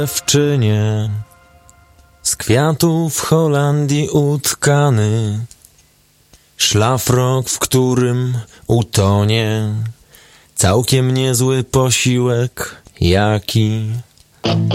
dziewczynie, z kwiatów w Holandii utkany, szlafrok, w którym utonie całkiem niezły posiłek, jaki